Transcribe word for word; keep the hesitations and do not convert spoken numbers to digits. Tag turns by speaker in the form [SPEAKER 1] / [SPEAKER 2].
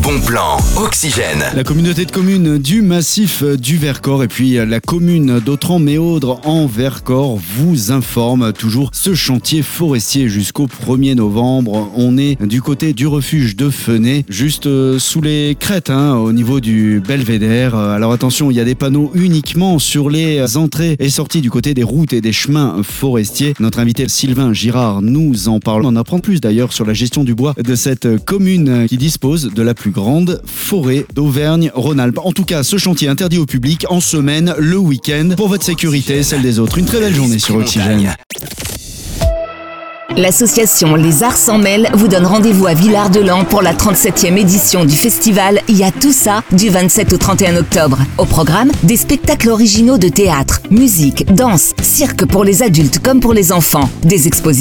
[SPEAKER 1] bon plan, Oxygène.
[SPEAKER 2] La communauté de communes du massif du Vercors et puis la commune d'Autran-Méaudre en Vercors vous informe toujours ce chantier forestier jusqu'au premier novembre. On est du côté du refuge de Fenay, juste sous les crêtes, hein, au niveau du belvédère. Alors attention, il y a des panneaux uniquement sur les entrées et sorties du côté des routes et des chemins forestiers. Notre invité Sylvain Girard nous en parle. On en apprend plus d'ailleurs sur la gestion du bois de cette commune qui dispose de la plus grande forêt d'Auvergne-Rhône-Alpes. En tout cas, ce chantier interdit au public en semaine, le week-end, pour votre sécurité et celle des autres. Une très belle journée sur Oxygène.
[SPEAKER 3] L'association Les Arts s'en mêlent vous donne rendez-vous à Villard-de-Lans pour la trente-septième édition du festival Il y a tout ça du vingt-sept au trente et un octobre. Au programme, des spectacles originaux de théâtre, musique, danse, cirque pour les adultes comme pour les enfants, des expositions